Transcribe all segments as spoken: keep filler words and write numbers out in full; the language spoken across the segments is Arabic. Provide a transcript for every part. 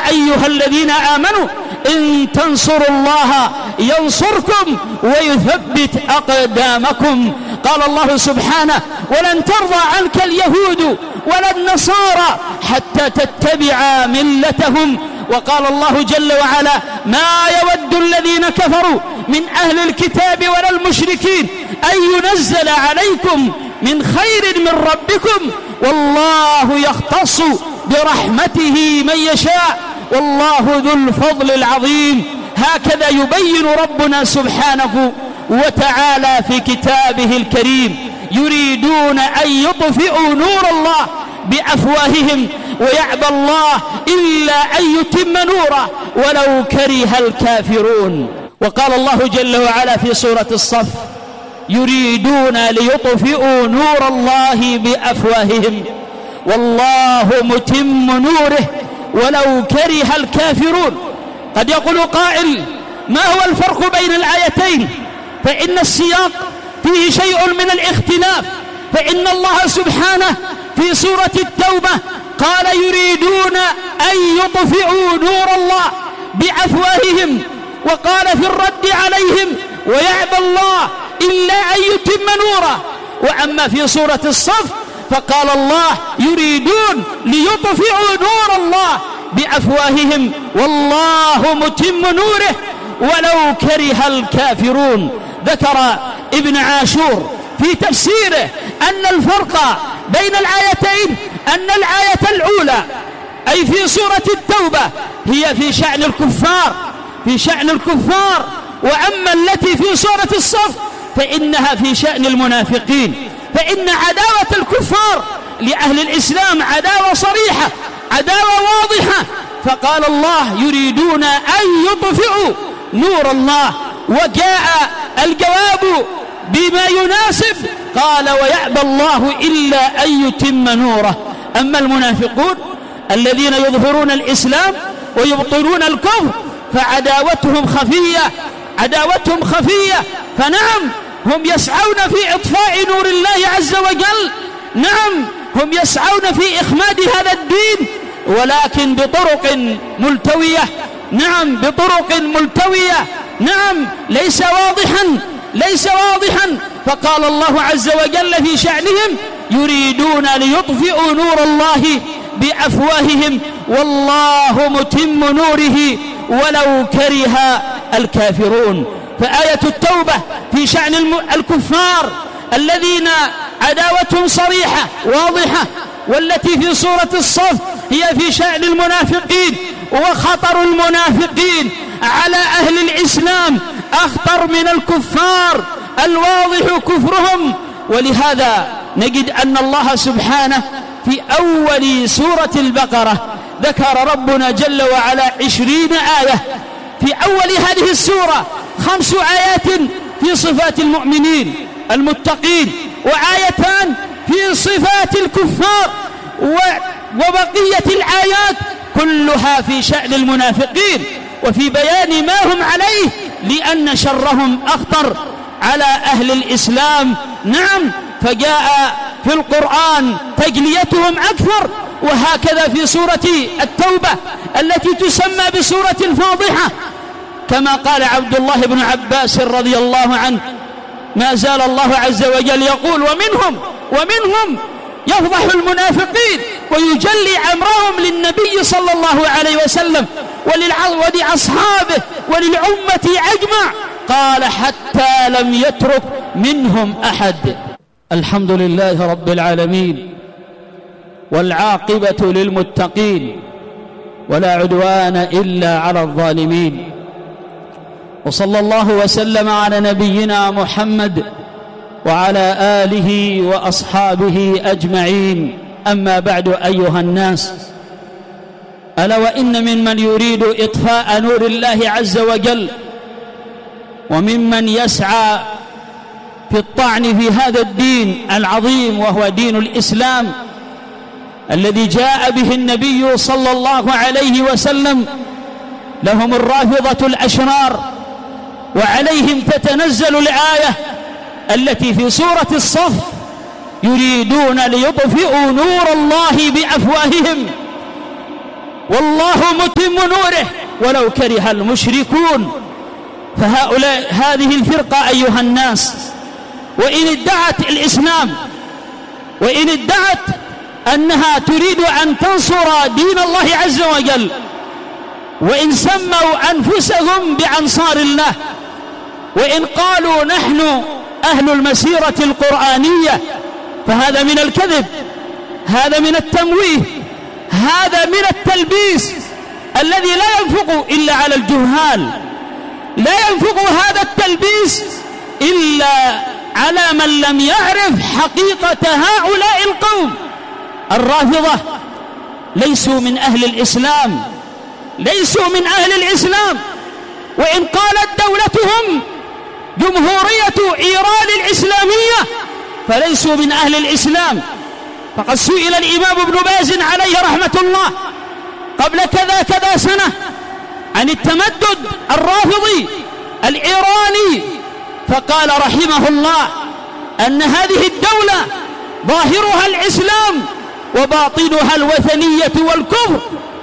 أيها الذين آمنوا إن تنصروا الله ينصركم ويثبت أقدامكم. قال الله سبحانه ولن ترضى عنك اليهود ولا النصارى حتى تتبع ملتهم. وقال الله جل وعلا ما يود الذين كفروا من أهل الكتاب ولا المشركين أن ينزل عليكم من خير من ربكم والله يختص برحمته من يشاء والله ذو الفضل العظيم. هكذا يبين ربنا سبحانه وتعالى في كتابه الكريم يريدون أن يطفئوا نور الله بأفواههم ويعبى الله إلا أن يتم نوره ولو كره الكافرون. وقال الله جل وعلا في سورة الصف يريدون ليطفئوا نور الله بأفواههم والله متم نوره ولو كره الكافرون. قد يقول قائل ما هو الفرق بين الآيتين؟ فإن السياق فيه شيء من الاختلاف، فإن الله سبحانه في سورة التوبة قال يريدون أن يطفئوا نور الله بأفواههم، وقال في الرد عليهم ويعبى الله إلا أن يتم نوره. وأما في سورة الصف فقال الله يريدون ليطفئوا نور الله بأفواههم والله متم نوره ولو كره الكافرون. ذكر ابن عاشور في تفسيره أن الفرق بين الآيتين أن الآية الأولى أي في سورة التوبة هي في شأن الكفار في شأن الكفار وأما التي في سورة الصف فإنها في شأن المنافقين. فإن عداوة الكفار لأهل الإسلام عداوة صريحة عداوة واضحة، فقال الله يريدون أن يطفئوا نور الله، وجاء الجواب بما يناسب قال ويأبى الله إلا أن يتم نوره. أما المنافقون الذين يظهرون الإسلام ويبطلون الكفر فعداوتهم خفية عداوتهم خفية فنعم هم يسعون في إطفاء نور الله عز وجل، نعم هم يسعون في إخماد هذا الدين ولكن بطرق ملتوية، نعم بطرق ملتوية، نعم ليس واضحا ليس واضحا. فقال الله عز وجل في شأنهم يريدون ليطفئوا نور الله بأفواههم والله متم نوره ولو كره الكافرون. فآية التوبة في شأن الكفار الذين عداوتهم صريحة واضحة، والتي في سورة الصف هي في شأن المنافقين، وخطر المنافقين على أهل الإسلام أخطر من الكفار الواضح كفرهم. ولهذا نجد أن الله سبحانه في أول سورة البقرة ذكر ربنا جل وعلا عشرين آية. في أول هذه السورة خمس آيات في صفات المؤمنين المتقين، وآيتان في صفات الكفار، وبقية الآيات كلها في شأن المنافقين وفي بيان ما هم عليه لأن شرهم أخطر على أهل الإسلام. نعم فجاء في القرآن تجليتهم أكثر، وهكذا في سورة التوبة التي تسمى بسورة الفاضحة كما قال عبد الله بن عباس رضي الله عنه ما زال الله عز وجل يقول ومنهم ومنهم يفضح المنافقين ويجلي أمرهم للنبي صلى الله عليه وسلم ولأصحابه وللأمة أجمع، قال حتى لم يترك منهم أحد. الحمد لله رب العالمين والعاقبة للمتقين ولا عدوان إلا على الظالمين، وصلى الله وسلم على نبينا محمد وعلى آله وأصحابه أجمعين. أما بعد أيها الناس، ألا وإن ممن يريد إطفاء نور الله عز وجل وممن يسعى في الطعن في هذا الدين العظيم وهو دين الإسلام الذي جاء به النبي صلى الله عليه وسلم لهم الرافضة الأشرار، وعليهم تتنزل الآية التي في سورة الصف يريدون ليطفئوا نور الله بأفواههم والله متم نوره ولو كره المشركون. فهؤلاء هذه الفرقة أيها الناس وإن ادعت الإسلام وإن ادعت أنها تريد أن تنصر دين الله عز وجل، وإن سموا أنفسهم بأنصار الله، وإن قالوا نحن أهل المسيرة القرآنية، فهذا من الكذب، هذا من التمويه، هذا من التلبيس الذي لا ينفق إلا على الجهال، لا ينفق هذا التلبيس إلا على من لم يعرف حقيقة هؤلاء القوم. الرافضة ليسوا من أهل الإسلام، ليسوا من أهل الإسلام، وإن قالت دولتهم جمهورية إيران الإسلامية فليسوا من أهل الإسلام. فقد سئل الإمام ابن باز عليه رحمة الله قبل كذا كذا سنة عن التمدد الرافضي الإيراني، فقال رحمه الله أن هذه الدولة ظاهرها الإسلام وباطنها الوثنية والكفر،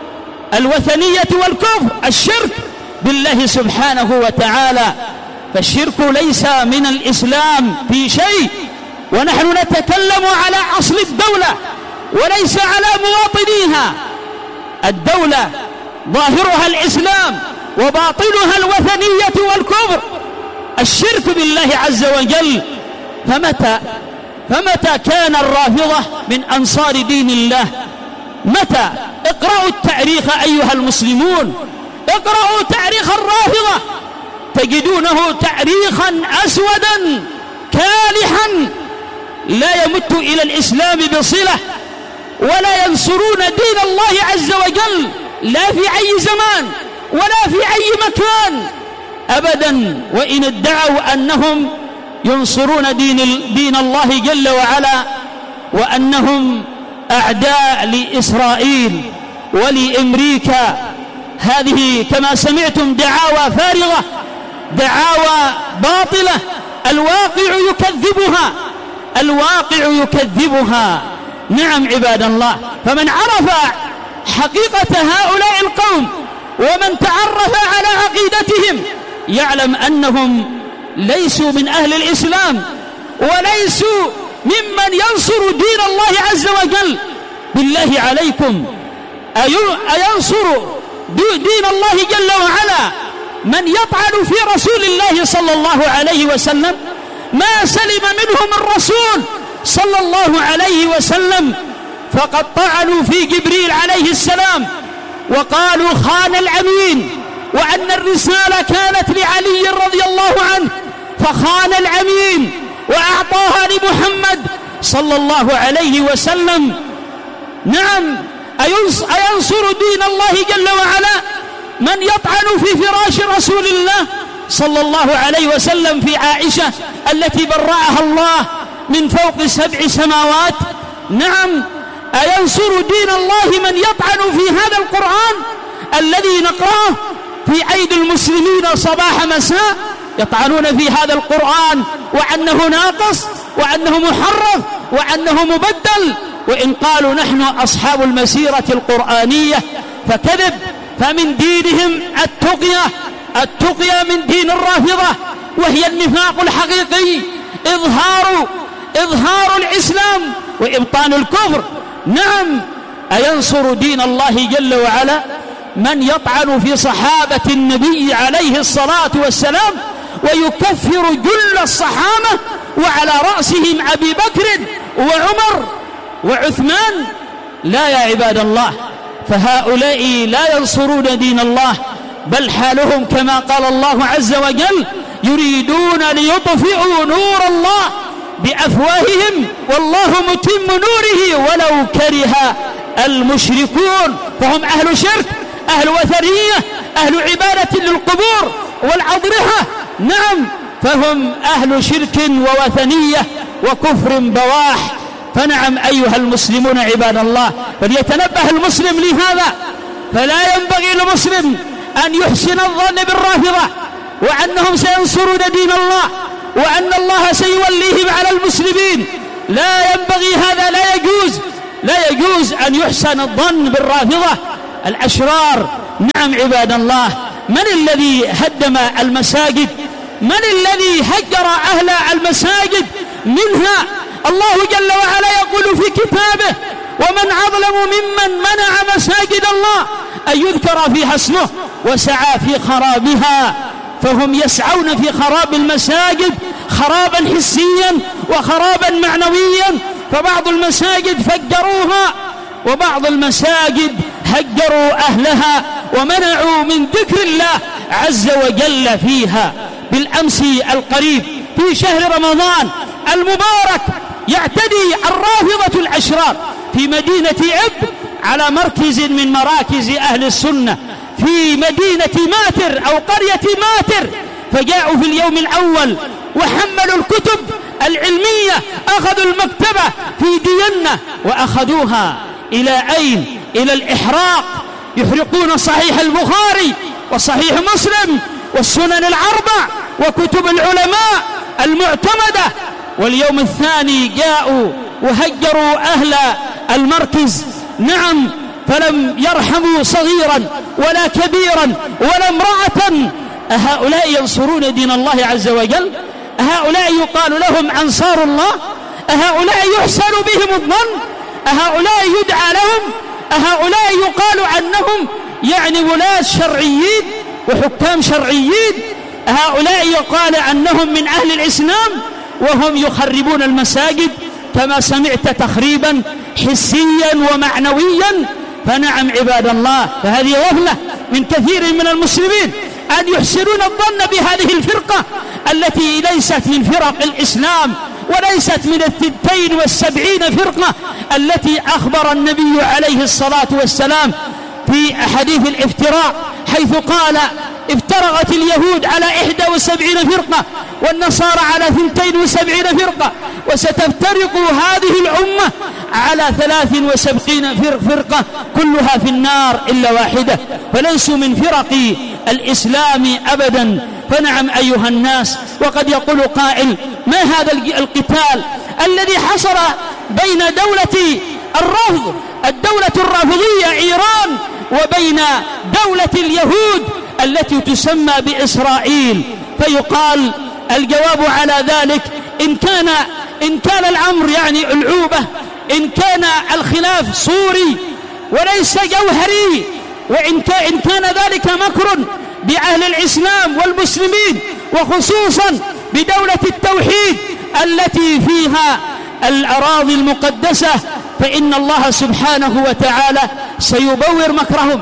الوثنية والكفر، الشرك بالله سبحانه وتعالى. فالشرك ليس من الإسلام في شيء، ونحن نتكلم على أصل الدولة وليس على مواطنيها. الدولة ظاهرها الإسلام وباطنها الوثنية والكفر، الشرك بالله عز وجل. فمتى فمتى كان الرافضة من أنصار دين الله؟ متى؟ اقرأوا التاريخ أيها المسلمون، اقرأوا تاريخ الرافضة تجدونه تاريخا أسودا كالحا لا يمت إلى الإسلام بصلة، ولا ينصرون دين الله عز وجل لا في أي زمان ولا في أي مكان أبدا. وإن ادعوا أنهم ينصرون دين, دين الله جل وعلا وأنهم أعداء لإسرائيل ولأمريكا، هذه كما سمعتم دعاوى فارغة، دعاوى باطلة، الواقع يكذبها، الواقع يكذبها. نعم عباد الله، فمن عرف حقيقة هؤلاء القوم ومن تعرف على عقيدتهم يعلم أنهم ليسوا من أهل الإسلام وليسوا ممن ينصر دين الله عز وجل. بالله عليكم، أينصر دين الله جل وعلا من يطعن في رسول الله صلى الله عليه وسلم؟ ما سلم منهم الرسول صلى الله عليه وسلم، فقد طعنوا في جبريل عليه السلام وقالوا خان الأمين، وأن الرسالة كانت لعلي رضي الله عنه فخان الأمين وأعطاها لمحمد صلى الله عليه وسلم. نعم، أينصر دين الله جل وعلا من يطعن في فراش رسول الله صلى الله عليه وسلم في عائشة التي برأها الله من فوق سبع سماوات؟ نعم، أينصر دين الله من يطعن في هذا القرآن الذي نقرأه في أيدي المسلمين صباح مساء؟ يطعنون في هذا القرآن وأنه ناقص وأنه محرف وأنه مبدل، وإن قالوا نحن أصحاب المسيرة القرآنية فكذب. فمن دينهم التقية، التقية من دين الرافضة، وهي النفاق الحقيقي، إظهار إظهار الإسلام وإبطان الكفر. نعم، أينصر دين الله جل وعلا من يطعن في صحابة النبي عليه الصلاة والسلام ويكفر جل الصحابة وعلى رأسهم أبي بكر وعمر وعثمان؟ لا يا عباد الله، فهؤلاء لا ينصرون دين الله، بل حالهم كما قال الله عز وجل: يريدون ليطفئوا نور الله بأفواههم والله متم نوره ولو كره المشركون. فهم أهل شرك، أهل وثنية، أهل عبادة للقبور والأضرحة. نعم، فهم أهل شرك ووثنية وكفر بواح. فنعم أيها المسلمون عباد الله، فليتنبه المسلم لهذا، فلا ينبغي للمسلم أن يحسن الظن بالرافضة وأنهم سينصرون دين الله وأن الله سيوليهم على المسلمين. لا ينبغي هذا، لا يجوز، لا يجوز أن يحسن الظن بالرافضة الأشرار. نعم عباد الله، من الذي هدم المساجد؟ من الذي هجر أهل المساجد منها؟ الله جل وعلا يقول في كتابه: ومن أظلم ممن منع مساجد الله أن يذكر فيها اسمه وسعى في خرابها. فهم يسعون في خراب المساجد خرابا حسيا وخرابا معنويا، فبعض المساجد فجروها وبعض المساجد هجروا أهلها ومنعوا من ذكر الله عز وجل فيها. بالأمس القريب في شهر رمضان المبارك يعتدي الرافضة الأشرار في مدينة عب على مركز من مراكز أهل السنة في مدينة ماتر أو قرية ماتر، فجاءوا في اليوم الأول وحملوا الكتب العلمية، أخذوا المكتبة في دينة وأخذوها إلى أين؟ إلى الإحراق، يحرقون صحيح البخاري وصحيح مسلم والسنن الأربع وكتب العلماء المعتمدة. واليوم الثاني جاءوا وهجروا أهل المركز، نعم، فلم يرحموا صغيرا ولا كبيرا ولا امرأة. أهؤلاء ينصرون دين الله عز وجل؟ أهؤلاء يقال لهم أنصار الله؟ أهؤلاء يحسن بهم الظن؟ أهؤلاء يدعى لهم؟ أهؤلاء يقال عنهم يعني ولاة شرعيين وحكام شرعيين؟ أهؤلاء يقال عنهم من أهل الإسلام وهم يخربون المساجد كما سمعت تخريبا حسيا ومعنويا. فنعم عباد الله، فهذه غفلة من كثير من المسلمين أن يحسنون الظن بهذه الفرقة التي ليست من فرق الإسلام وليست من الثنتين والسبعين فرقة التي أخبر النبي عليه الصلاة والسلام في حديث الافتراء، حيث قال: افترقت اليهود على إحدى وسبعين فرقة والنصارى على ثنتين وسبعين فرقة، وستفترق هذه الأمة على ثلاث وسبعين فرقة كلها في النار إلا واحدة، فليسوا من فرق الإسلام أبدا. فنعم أيها الناس، وقد يقول قائل: ما هذا القتال الذي حصل بين دولة الرفض الدولة الرافضية إيران وبين دولة اليهود التي تسمى بإسرائيل؟ فيقال الجواب على ذلك: إن كان إن كان الأمر يعني ألعوبة، إن كان الخلاف صوري وليس جوهري، وإن كان, كان ذلك مكر بأهل الإسلام والمسلمين وخصوصا بدولة التوحيد التي فيها الأراضي المقدسة، فإن الله سبحانه وتعالى سيبور مكرهم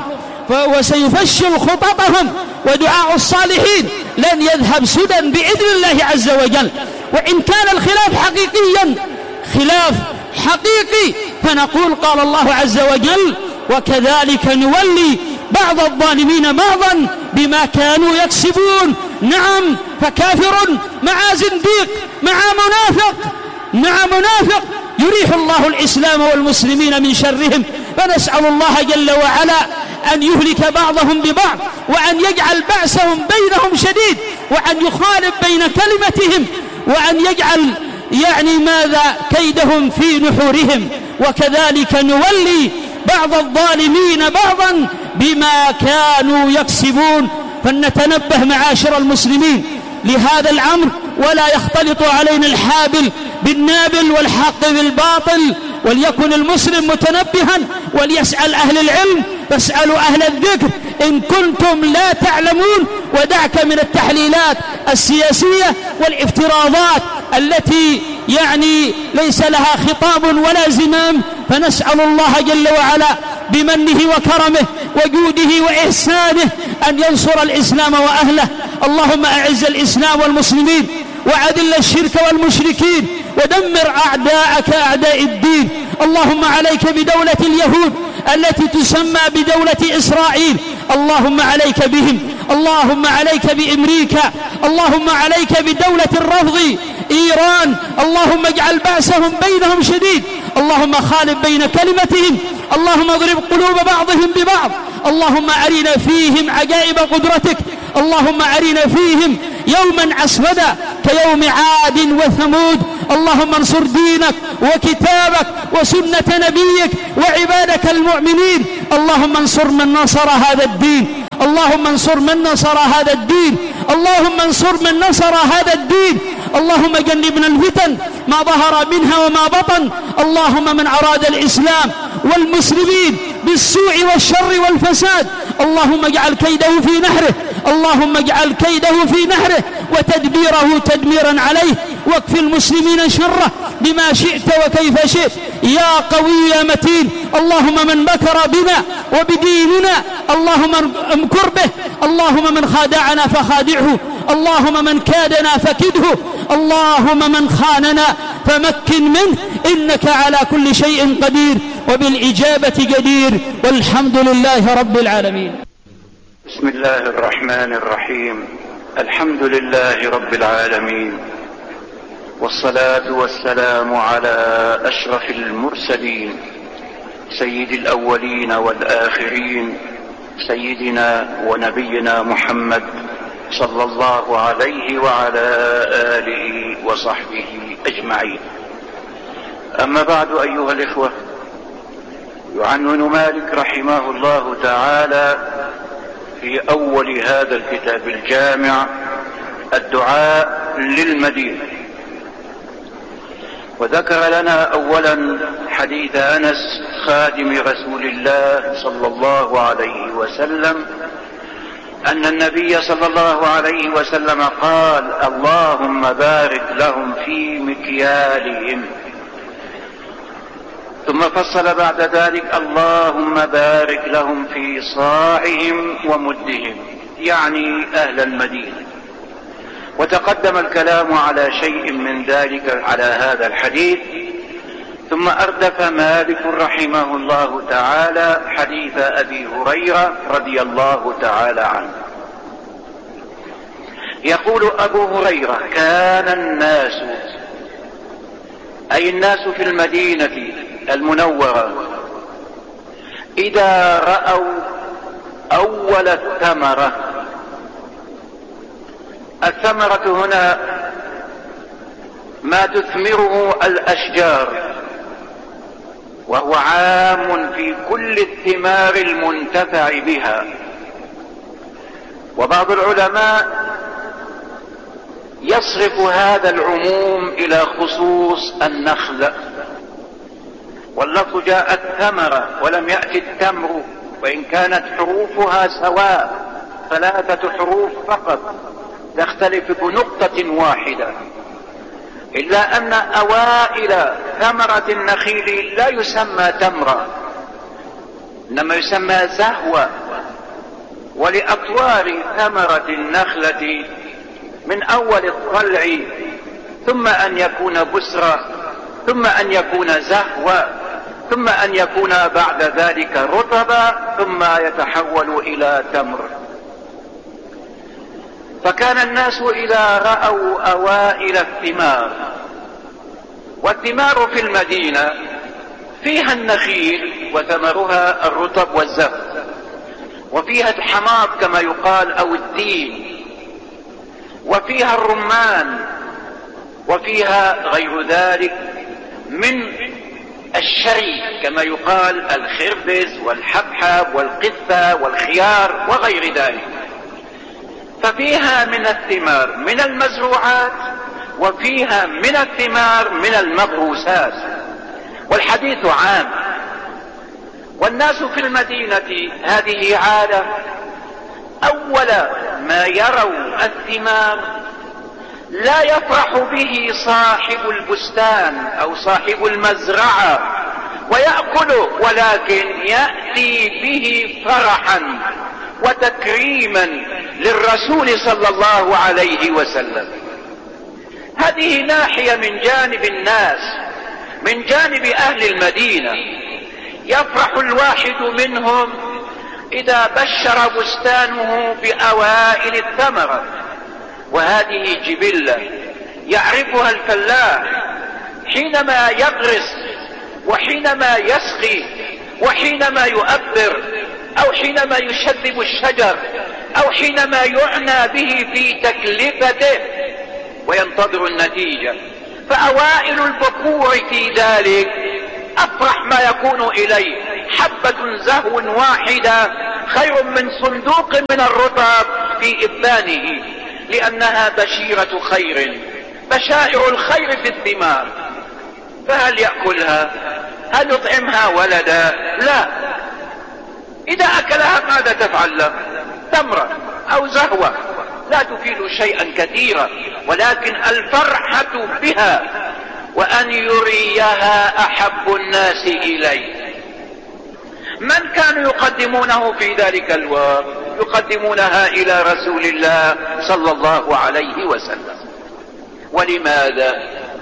وسيفشل خططهم، ودعاء الصالحين لن يذهب سدى بإذن الله عز وجل. وإن كان الخلاف حقيقيا خلاف حقيقي فنقول قال الله عز وجل: وكذلك نولي بعض الظالمين بعضا بما كانوا يكسبون. نعم، فكافر مع زنديق مع منافق مع منافق يريح الله الإسلام والمسلمين من شرهم. فنسأل الله جل وعلا أن يهلك بعضهم ببعض، وأن يجعل بأسهم بينهم شديد، وأن يخالف بين كلمتهم، وأن يجعل يعني ماذا كيدهم في نحورهم. وكذلك نولي بعض الظالمين بعضا بما كانوا يكسبون. فلنتنبه معاشر المسلمين لهذا الأمر، ولا يختلط علينا الحابل بالنابل والحق بالباطل، وليكن المسلم متنبها وليسأل أهل العلم، فاسألوا أهل الذكر إن كنتم لا تعلمون. ودعك من التحليلات السياسية والافتراضات التي يعني ليس لها خطاب ولا زمام. فنسأل الله جل وعلا بمنه وكرمه وجوده وإحسانه أن ينصر الإسلام وأهله. اللهم أعز الإسلام والمسلمين، وأذل الشرك والمشركين، ودمر أعداءك أعداء الدين. اللهم عليك بدولة اليهود التي تسمى بدولة إسرائيل، اللهم عليك بهم. اللهم عليك بأمريكا، اللهم عليك بدولة الرفض إيران، اللهم اجعل بأسهم بينهم شديد، اللهم خالف بين كلمتهم، اللهم اضرب قلوب بعضهم ببعض، اللهم أرنا فيهم عجائب قدرتك، اللهم أرنا فيهم يوما أسودا كيوم عاد وثمود. اللهم انصر دينك وكتابك وسنة نبيك وعبادك المؤمنين. اللهم انصر من نصر هذا الدين، اللهم انصر من نصر هذا الدين، اللهم انصر من نصر هذا الدين. اللهم جنبنا الفتن ما ظهر منها وما بطن. اللهم من أراد الإسلام والمسلمين بالسوء والشر والفساد اللهم اجعل كيده في نحره، اللهم اجعل كيده في نحره وتدبيره تدميرا عليه، واكف المسلمين شره بما شئت وكيف شئت يا قوي يا متين. اللهم من مكر بنا وبديننا اللهم امكر به، اللهم من خادعنا فخادعه، اللهم من كادنا فكده، اللهم من خاننا فمكن منه، إنك على كل شيء قدير وبالإجابة جدير، والحمد لله رب العالمين. بسم الله الرحمن الرحيم. الحمد لله رب العالمين، والصلاة والسلام على أشرف المرسلين سيد الأولين والآخرين سيدنا ونبينا محمد صلى الله عليه وعلى آله وصحبه أجمعين. أما بعد أيها الإخوة، يعنون مالك رحمه الله تعالى في أول هذا الكتاب الجامع الدعاء للمدينة، وذكر لنا أولا حديث أنس خادم رسول الله صلى الله عليه وسلم أن النبي صلى الله عليه وسلم قال: اللهم بارك لهم في مكيالهم. ثم فصل بعد ذلك: اللهم بارك لهم في صاعهم ومدهم، يعني أهل المدينة. وتقدم الكلام على شيء من ذلك على هذا الحديث. ثم أردف مالك رحمه الله تعالى حديث أبي هريرة رضي الله تعالى عنه. يقول أبو هريرة: كان الناس، أي الناس في المدينة المنورة، إذا رأوا أول الثمرة. الثمرة هنا ما تثمره الأشجار، وهو عام في كل الثمار المنتفع بها. وبعض العلماء يصرف هذا العموم إلى خصوص النخل، واللفظ جاء الثمرة ولم يأتي التمر، وإن كانت حروفها سواء ثلاثة حروف فقط تختلف بنقطة واحدة، إلا أن أوائل ثمرة النخيل لا يسمى تمرة، إنما يسمى زهوة. ولأطوار ثمرة النخلة من أول الطلع ثم أن يكون بسرة، ثم أن يكون زهوة، ثم أن يكون بعد ذلك رطبا، ثم يتحول إلى تمر. فكان الناس إذا رأوا أوائل الثمار، والثمار في المدينة فيها النخيل وثمرها الرطب والزهو، وفيها الحماض كما يقال أو التين، وفيها الرمان، وفيها غير ذلك من الشري كما يقال الخربز والحبحب والقثة والخيار وغير ذلك. ففيها من الثمار من المزروعات، وفيها من الثمار من المغروسات، والحديث عام. والناس في المدينة هذه عادة، أول ما يروا الثمار لا يفرح به صاحب البستان أو صاحب المزرعة ويأكله، ولكن يأتي به فرحا وتكريما للرسول صلى الله عليه وسلم. هذه ناحية من جانب الناس. من جانب أهل المدينة يفرح الواحد منهم إذا بشر بستانه بأوائل الثمرة، وهذه جبلة يعرفها الفلاح حينما يغرس وحينما يسقي وحينما يؤبر أو حينما يشذب الشجر أو حينما يعنى به في تكلفته. وينتظر النتيجة. فأوائل البكور في ذلك أفرح ما يكون إليه. حبة زهو واحدة خير من صندوق من الرطب في إبانه، لأنها بشيرة خير، بشائر الخير في الثمار. فهل يأكلها؟ هل يطعمها ولدا؟ لا. إذا أكلها ماذا تفعل له؟ تمرة أو زهوة لا تفيد شيئا كثيرا، ولكن الفرحة بها وأن يريها أحب الناس إليه. من كانوا يقدمونه في ذلك الوقت؟ يقدمونها إلى رسول الله صلى الله عليه وسلم. ولماذا؟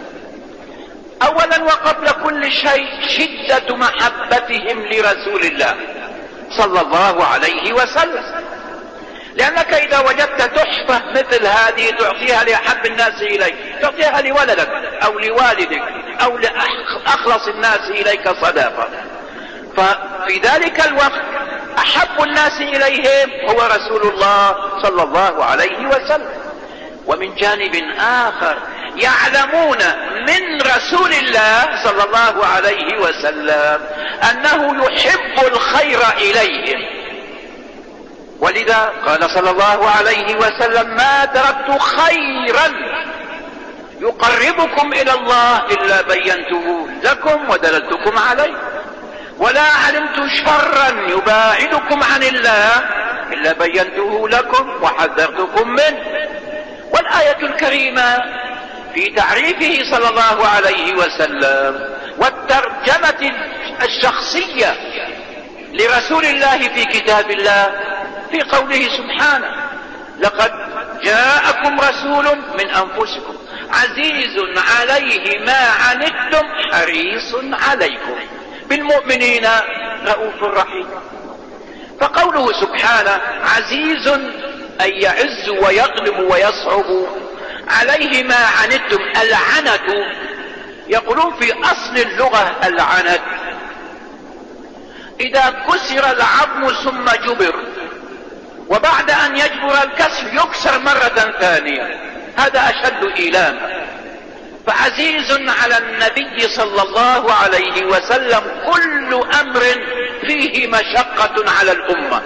أولا وقبل كل شيء شدة محبتهم لرسول الله صلى الله عليه وسلم. لأنك إذا وجدت تحفة مثل هذه تعطيها لأحب الناس إليك، تعطيها لولدك أو لوالدك أو لأخلص الناس إليك صداقة. ففي ذلك الوقت أحب الناس إليهم هو رسول الله صلى الله عليه وسلم. ومن جانب آخر يعلمون من رسول الله صلى الله عليه وسلم أنه يحب الخير إليهم، ولذا قال صلى الله عليه وسلم: ما تركت خيرا يقربكم إلى الله إلا بينته لكم ودللتكم عليه، ولا علمت شرا يباعدكم عن الله إلا بينته لكم وحذرتكم منه. والآية الكريمة في تعريفه صلى الله عليه وسلم والترجمة الشخصية لرسول الله في كتاب الله في قوله سبحانه: لقد جاءكم رسول من أنفسكم عزيز عليه ما عنتم حريص عليكم بالمؤمنين رؤوف رحيم. فقوله سبحانه عزيز أي يعز ويغلب ويصعب، عليه ما عنتم. العنت يقولون في أصل اللغة العنت إذا كسر العظم ثم جبر، وبعد أن يجبر الكسر يكسر مرة ثانية، هذا أشد إيلاما. فعزيز على النبي صلى الله عليه وسلم كل أمر فيه مشقة على الأمة،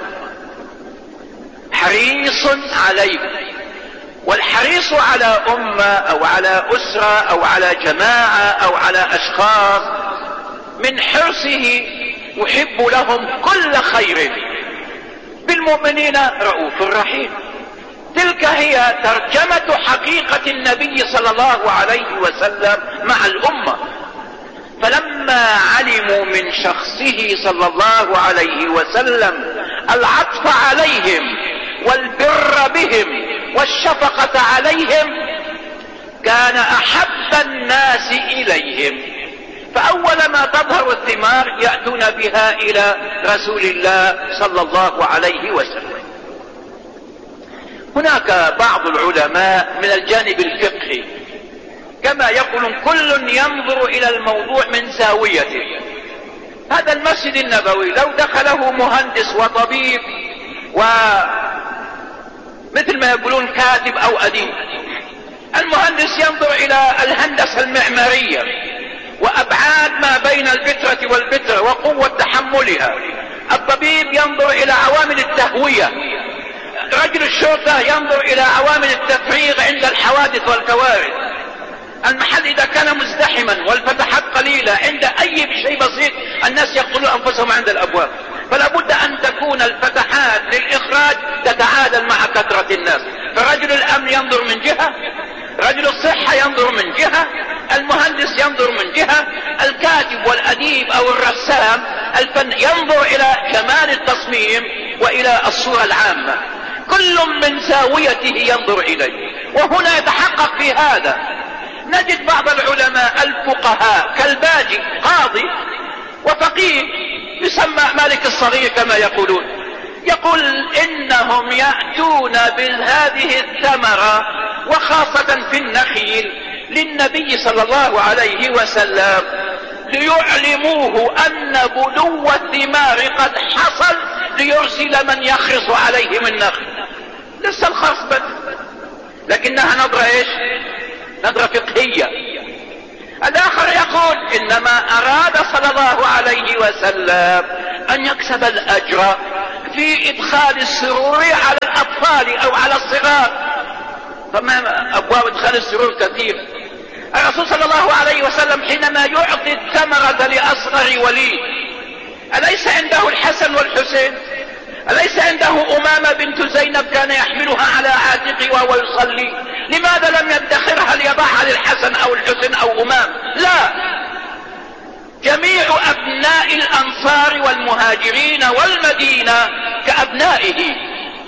حريص عليكم. والحريص على أمة أو على أسرة أو على جماعة أو على أشخاص من حرصه يحب لهم كل خير. بالمؤمنين رؤوف رحيم. تلك هي ترجمة حقيقة النبي صلى الله عليه وسلم مع الأمة. فلما علموا من شخصه صلى الله عليه وسلم العطف عليهم والبر بهم والشفقة عليهم كان أحب الناس إليهم. فأول ما تظهر الثمار يأتون بها إلى رسول الله صلى الله عليه وسلم. هناك بعض العلماء من الجانب الفقهي كما يقولون كل ينظر إلى الموضوع من زاويته. هذا المسجد النبوي لو دخله مهندس وطبيب ومثل ما يقولون كاتب أو أديب، المهندس ينظر إلى الهندسة المعمارية وأبعاد ما بين البترة والبترة وقوة تحملها، الطبيب ينظر إلى عوامل التهوية، رجل الشرطة ينظر إلى عوامل التفريغ عند الحوادث والكوارث، المحل إذا كان مزدحما والفتحات قليلة عند أي شيء بسيط الناس يقتلون أنفسهم عند الأبواب. فلا بد أن تكون الفتحات للإخراج تتعادل مع كثرة الناس. فرجل الأمن ينظر من جهة، رجل الصحة ينظر من جهة، المهندس ينظر من جهة، الكاتب والأديب أو الرسام الفن ينظر إلى جمال التصميم وإلى الصورة العامة، كل من زاويته ينظر إليه. وهنا يتحقق في هذا نجد بعض العلماء الفقهاء كالباجي قاضي وفقيه يسمى مالك الصغير كما يقولون، يقول إنهم يأتون بهذه الثمرة وخاصة في النخيل للنبي صلى الله عليه وسلم ليعلموه أن بدو الثمار قد حصل ليرسل من يخرص عليهم النخل. لسه الخرص بدأ، لكنها نظرة ايش؟ نظرة فقهية. الآخر يقول إنما أراد صلى الله عليه وسلم أن يكسب الأجر في إدخال السرور على الأطفال أو على الصغار، فما أبواب إدخال السرور كثير. الرسول صلى الله عليه وسلم حينما يعطي الثمرة لأصغر ولي، أليس عنده الحسن والحسين؟ أليس عنده أمامة بنت زينب كان يحملها على عاتقه وهو يصلي؟ لماذا لم يدخرها ليضعها للحسن أو الحسين أو أمام؟ لا، جميع أبناء الأنصار والمهاجرين والمدينة كأبنائه.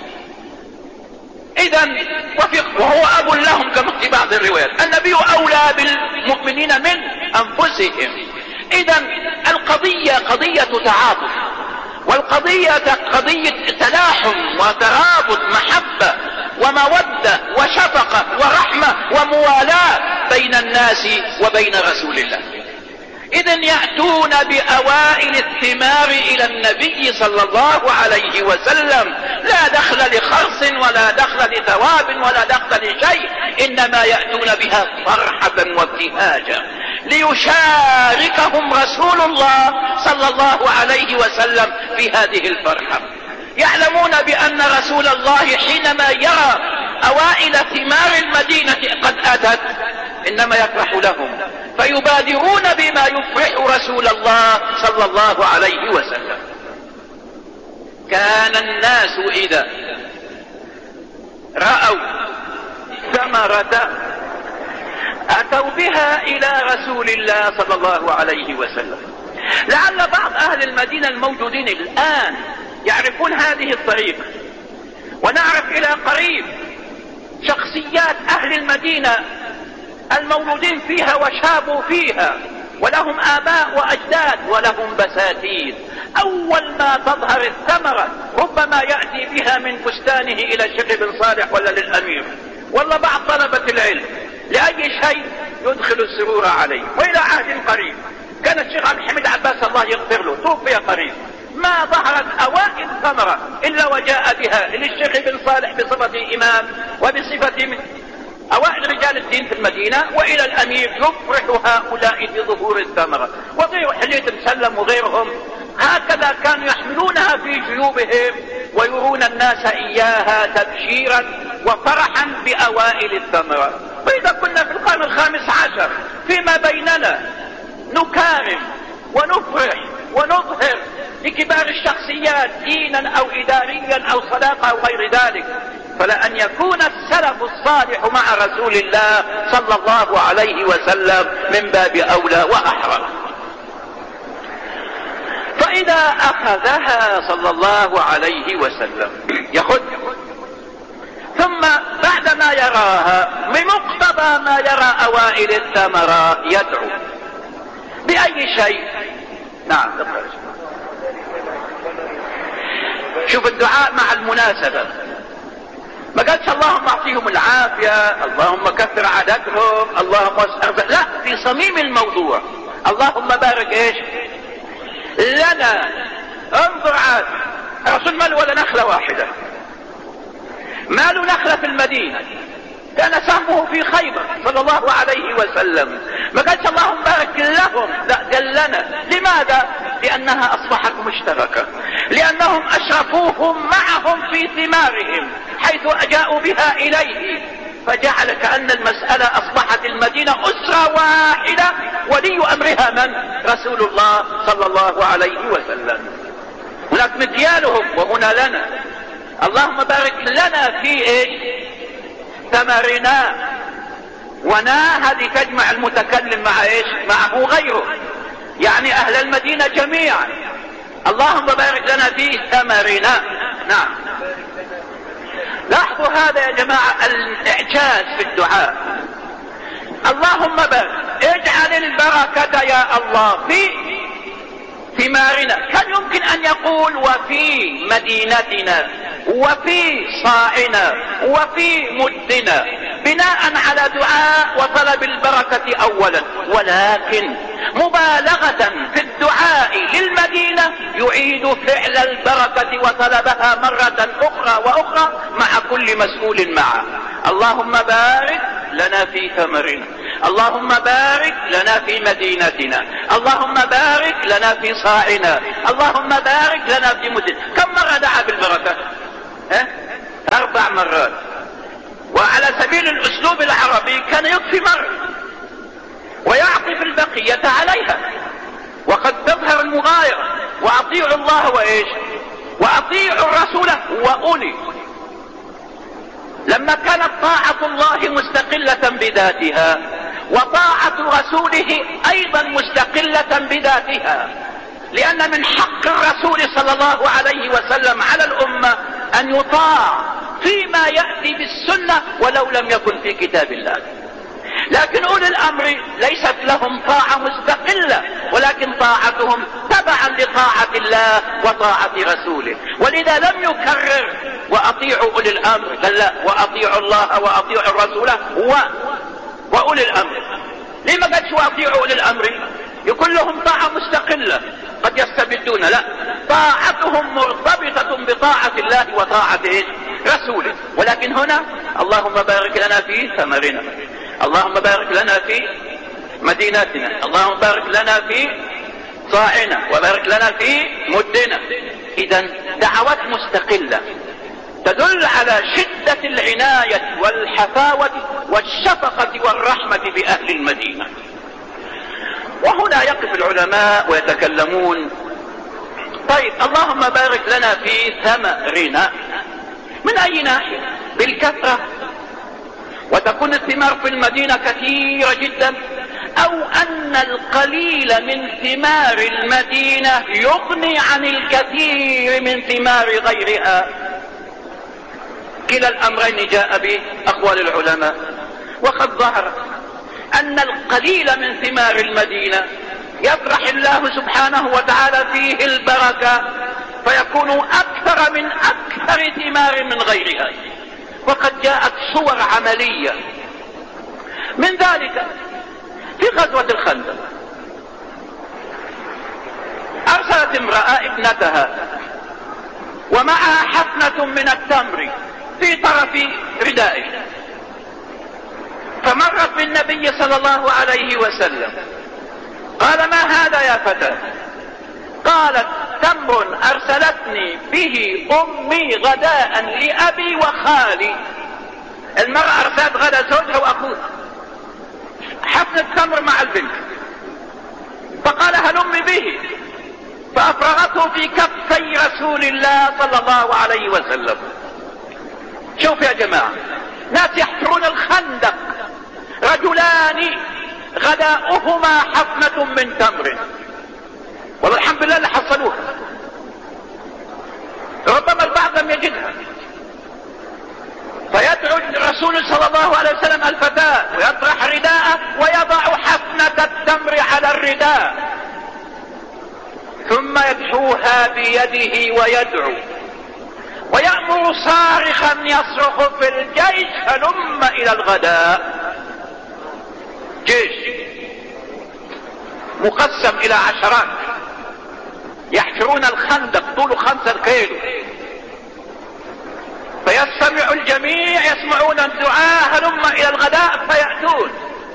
إذن وهو أب لهم كما في بعض الروايات. النبي أولى بالمؤمنين من أنفسهم. إذن القضية قضية تعاطف، والقضية قضية تلاحم وترابط، محبة ومودة وشفقة ورحمة وموالاة بين الناس وبين رسول الله. إذن يأتون بأوائل الثمار إلى النبي صلى الله عليه وسلم، لا دخل لخرص ولا دخل لثواب ولا دخل لشيء، إنما يأتون بها فرحة وابتهاجا ليشاركهم رسول الله صلى الله عليه وسلم في هذه الفرحة. يعلمون بأن رسول الله حينما يرى أوائل ثمار المدينة قد أتت إنما يفرح لهم، فيبادرون بما يفرح رسول الله صلى الله عليه وسلم. كان الناس إذا رأوا ثمرة أتوا بها إلى رسول الله صلى الله عليه وسلم. لعل بعض أهل المدينة الموجودين الآن يعرفون هذه الطريقة، ونعرف إلى قريب شخصيات أهل المدينة المولودين فيها وشابوا فيها ولهم آباء وأجداد ولهم بساتين. أول ما تظهر الثمرة ربما يأتي بها من بستانه إلى الشيخ بن صالح ولا للأمير ولا بعض طلبة العلم لأي شيء يدخل السرور عليه. وإلى عهد قريب كان الشيخ عبد الحميد عباس الله يغفر له توفي قريب، ما ظهرت أوائل ثمرة إلا وجاء بها للشيخ بن صالح بصفة إمام وبصفة من أوائل رجال الدين في المدينة، وإلى الأمير يفرح هؤلاء بظهور الثمرة. وغير حلية مسلم وغيرهم هكذا كانوا يحملونها في جيوبهم ويرون الناس إياها تبشيرا وفرحا بأوائل الثمرة. وإذا كنا في القرن الخامس عشر فيما بيننا نكارم ونفرح ونظهر لكبار الشخصيات دينا أو إداريا أو صداقة أو غير ذلك، فلأن يكون السلف الصالح مع رسول الله صلى الله عليه وسلم من باب أولى وأحرى. فإذا أخذها صلى الله عليه وسلم يخذ، ثم بعدما يراها بمقتضى ما يرى أوائل الثمرة يدعو بأي شيء. نعم، شوف الدعاء مع المناسبة، ما قالش اللهم اعطيهم العافية، اللهم كثر عددهم، اللهم اسأل، لا، في صميم الموضوع اللهم بارك ايش لنا. انظر عاد الرسول ماله ولا نخلة واحدة، ماله نخلة في المدينة، كان سهمه في خيبر صلى الله عليه وسلم. ما قالش اللهم بارك لهم، لا، قال لنا. لماذا؟ لأنها أصبحت مشتركة، لأنهم أشرفوهم معهم في ثمارهم حيث جاءوا بها إليه، فجعل كأن المسألة أصبحت المدينة أسرة واحدة ولي أمرها من؟ رسول الله صلى الله عليه وسلم. هناك مديانهم وهنا لنا. اللهم بارك لنا في إيش؟ ثمرنا. ونا هذه تجمع المتكلم مع إيش؟ معه غيره، يعني أهل المدينة جميعا. اللهم بارك لنا في ثمرنا. نعم، لاحظوا هذا يا جماعة الإعجاز في الدعاء. اللهم بارك، اجعل البركة يا الله في ثمارنا. كان يمكن أن يقول وفي مدينتنا وفي صاعنا وفي مدنا بناء على دعاء وطلب البركة أولا، ولكن مبالغة في الدعاء للمدينة يعيد فعل البركة وطلبها مرة أخرى وأخرى مع كل مسؤول معه. اللهم بارك لنا في ثمرنا، اللهم بارك لنا في مدينتنا، اللهم بارك لنا في صاعنا، اللهم بارك لنا في مدينتنا. كم مرة دعا بالبركة؟ ها؟ أربع مرات. وعلى سبيل الأسلوب العربي كان يكفي مرة ويعطف البقية عليها، وقد تظهر المغايرة. وأطيعوا الله وإيش؟ وأطيعوا الرسول وأولي. لما كانت طاعة الله مستقلة بذاتها وطاعة رسوله أيضا مستقلة بذاتها، لأن من حق الرسول صلى الله عليه وسلم على الأمة أن يطاع فيما يأتي بالسنة ولو لم يكن في كتاب الله. لكن أولي الأمر ليست لهم طاعة مستقلة، ولكن طاعتهم تبعا لطاعة الله وطاعة رسوله. ولذا لم يكرر وأطيعوا أولي الأمر، بل لا، وأطيعوا الله وأطيعوا الرسول و... وأولي الأمر. ليه ما قالش وأطيعوا أولي الأمر؟ يكون لهم طاعة مستقلة قد يستبدون، لا، طاعتهم مرتبطة بطاعة الله وطاعة رسوله. ولكن هنا اللهم بارك لنا في ثمرنا، اللهم بارك لنا في مدينتنا، اللهم بارك لنا في صاعنا، وبارك لنا في مدنا. إذا دعوات مستقلة تدل على شدة العناية والحفاوة والشفقة والرحمة بأهل المدينة. وهنا يقف العلماء ويتكلمون: طيب اللهم بارك لنا في ثمرنا، من أي ناحية؟ بالكثرة وتكون الثمار في المدينة كثيرة جدا، أو أن القليل من ثمار المدينة يغني عن الكثير من ثمار غيرها؟ كلا الأمرين جاء به أقوال العلماء. وقد ظهر أن القليل من ثمار المدينة يطرح الله سبحانه وتعالى فيه البركة فيكون أكثر من أكثر ثمار من غيرها. وقد جاءت صور عملية من ذلك في غزوة الخندق. أرسلت امرأة ابنتها ومعها حفنة من التمر في طرف ردائه، فمرت بالنبي صلى الله عليه وسلم، قال: ما هذا يا فتاة؟ قالت: تمر أرسلتني به أمي غداء لأبي وخالي. المرأة أرسلت غدا زوجها وأخوها، حفنة تمر مع البنت، فقال: هلم به، فأفرغته في كفي رسول الله صلى الله عليه وسلم. شوف يا جماعة، ناس يحفرون الخندق، رجلان غداؤهما حفنة من تمر، والله الحمد لله اللي حصلوها، ربما البعض لم يجدها، فيدعو الرسول صلى الله عليه وسلم الفتاة ويطرح رداءه ويضع حفنة التمر على الرداء، ثم يدحوها بيده ويدعو ويأمر صارخا يصرخ في الجيش: هلم إلى الغداء. جيش مقسم إلى عشرات يحفرون الخندق طوله خمسة كيلو، فيستمع الجميع، يسمعون الدعاء: هلم إلى الغداء، فيأتون.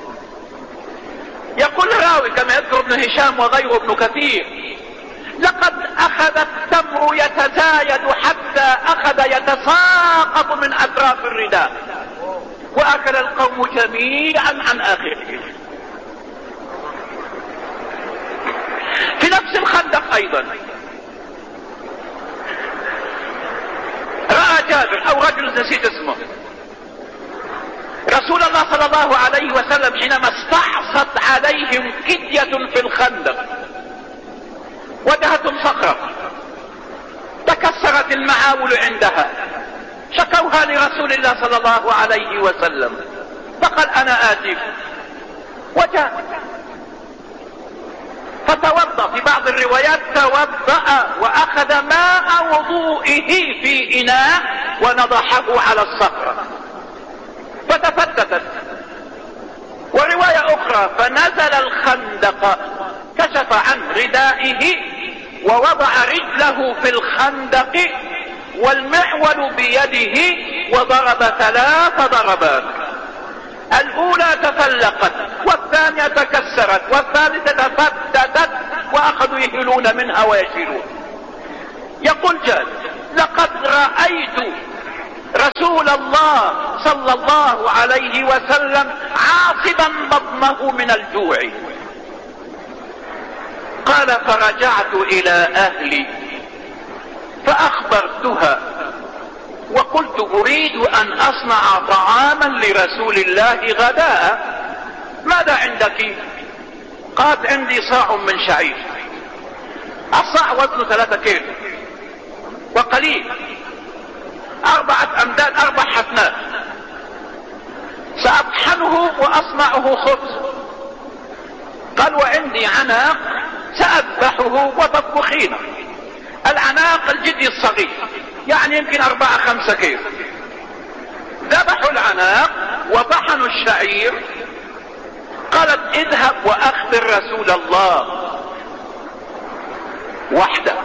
يقول الراوي كما يذكر ابن هشام وغيره ابن كثير: لقد أخذ التمر يتزايد حتى أخذ يتساقط من أطراف الرداء، وأكل القوم جميعا عن آخره. في نفس الخندق أيضا رأى جابر أو رجل نسيت اسمه رسول الله صلى الله عليه وسلم حينما استعصت عليهم كدية في الخندق، وجهتهم صخرة تكسرت المعاول عندها، شكوها لرسول الله صلى الله عليه وسلم، فقال: أنا آتيك. وجاء فتوضأ، في بعض الروايات توضأ وأخذ ماء وضوئه في إناء ونضحه على الصخرة فتفتتت. ورواية أخرى: فنزل الخندق، كشف عن ردائه ووضع رجله في الخندق والمعول بيده وضرب ثلاث ضربات. الأولى تفلقت والثانية تكسرت والثالثة تفتتت وأخذوا يهلون منها ويشيلون. يقول جابر: لقد رأيت رسول الله صلى الله عليه وسلم عاصبا بطنه من الجوع. قال: فرجعت إلى أهلي فأخبرتها وقلت: أريد أن أصنع طعاما لرسول الله غداء، ماذا عندك؟ قالت: عندي صاع من شعير. الصاع وزنه ثلاثة كيلو وقليل، أربعة أمداد، أربع حفنات، سأطحنه وأصنعه خبز. قال: وعندي عناق سأذبحه وتطبخينه. العناق الجدي الصغير يعني يمكن أربعة خمسة كيلو. ذبحوا العناق وطحنوا الشعير. قالت: اذهب وأخبر رسول الله وحده.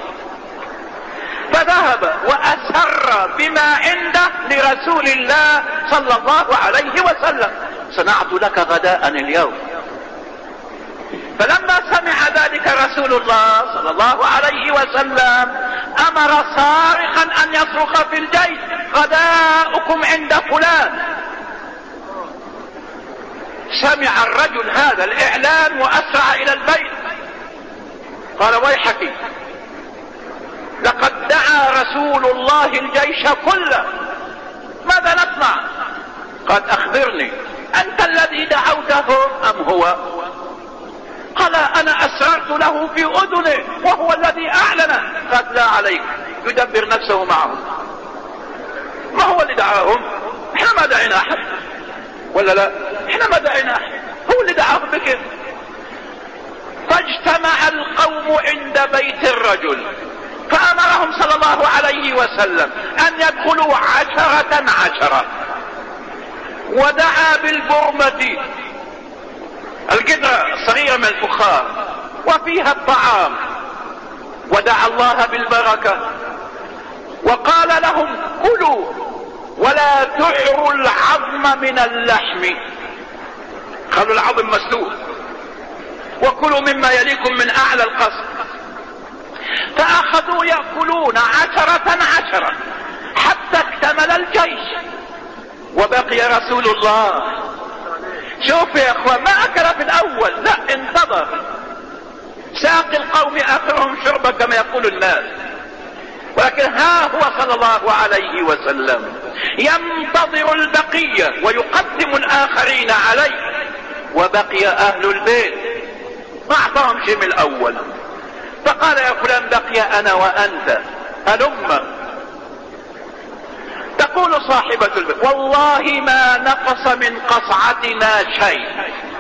فذهب وأسر بما عنده لرسول الله صلى الله عليه وسلم: صنعت لك غداء اليوم. فلما سمع ذلك رسول الله صلى الله عليه وسلم أمر صارخا أن يصرخ في الجيش: غداؤكم عند فلان. سمع الرجل هذا الإعلان وأسرع إلى البيت. قال: ويحك، لقد دعا رسول الله الجيش كله، ماذا نصنع؟ قد أخبرني، أنت الذي دعوته أم هو؟ قال: أنا أسررت له في أذنه وهو الذي أعلن. قد لا عليك، يدبر نفسه معهم، ما هو اللي دعاهم؟ احنا ما دعينا أحد، ولا لا؟ احنا ما دعينا أحد، هو اللي دعاهم بكذا. فاجتمع القوم عند بيت الرجل فأمرهم صلى الله عليه وسلم أن يدخلوا عشرة عشرة، ودعا بالبرمة القدرة الصغيرة من الفخار وفيها الطعام، ودعا الله بالبركة وقال لهم: كلوا ولا تعروا العظم من اللحم. خلوا العظم مسلوق، وكلوا مما يليكم من أعلى القصر. فأخذوا يأكلون عشرة عشرة حتى اكتمل الجيش وبقي رسول الله. شوف يا اخوان، ما أكل في الأول، لا، انتظر. ساقي القوم آخرهم شربا كما يقول الناس، ولكن ها هو صلى الله عليه وسلم ينتظر البقية ويقدم الآخرين عليه، وبقي أهل البيت ما أعطاهم شيء من الأول. فقال: يا فلان، بقي أنا وأنت، هلم. تقول صاحبة البيت: والله ما نقص من قصعتنا شيء.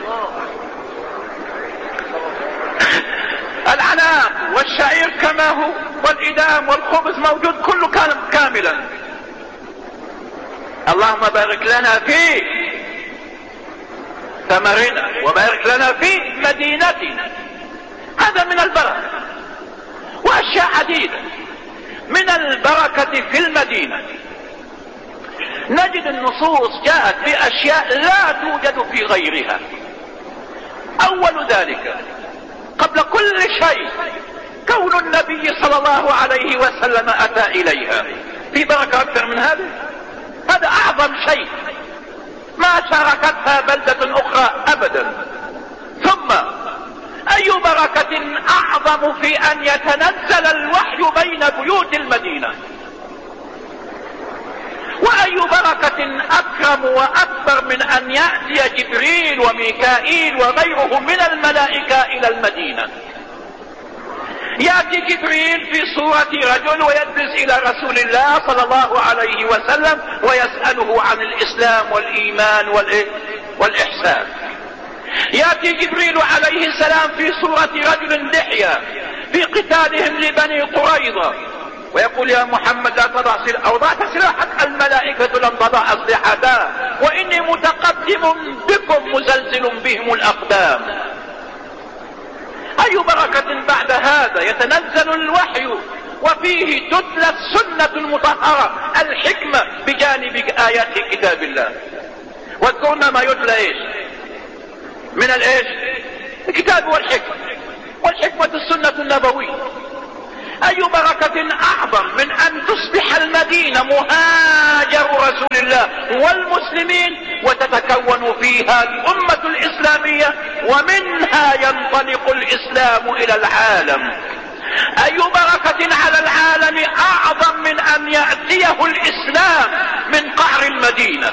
العناق والشعير كما هو، والإدام والخبز موجود، كله كان كاملا. اللهم بارك لنا في ثمرنا وبارك لنا في مدينتنا. هذا من البركة، وأشياء عديدة من البركة في المدينة. نجد النصوص جاءت بأشياء لا توجد في غيرها. أول ذلك قبل كل شيء كون النبي صلى الله عليه وسلم أتى إليها. في بركة أكثر من هذا؟ هذا أعظم شيء ما شاركتها بلدة أخرى أبدا. ثم أي بركة أعظم في أن يتنزل الوحي بين بيوت المدينة؟ وأي بركة أكرم وأكبر من أن يأتي جبريل وميكائيل وغيره من الملائكة إلى المدينة؟ يأتي جبريل في صورة رجل ويجلس إلى رسول الله صلى الله عليه وسلم ويسأله عن الإسلام والإيمان والإحسان. يأتي جبريل عليه السلام في صورة رجل لحية في قتالهم لبني قريظة ويقول: يا محمد لا تضع سلاحك، أوضعت سلاحك، الملائكة لم تضع أسلحتها، وإني متقدم بكم مزلزل بهم الأقدام. أي بركة بعد هذا؟ يتنزل الوحي وفيه تتلى السنة المطهرة، الحكمة بجانب آيات كتاب الله. واذكرنا ما يتلى ايش من الايش الكتاب والحكمة، والحكمة السنة النبوية. اي بركة اعظم من ان تصبح المدينة مهاجر رسول الله والمسلمين وتتكون فيها الامة الاسلامية ومنها ينطلق الاسلام الى العالم. اي بركة على العالم اعظم من ان يأتيه الاسلام من قعر المدينة.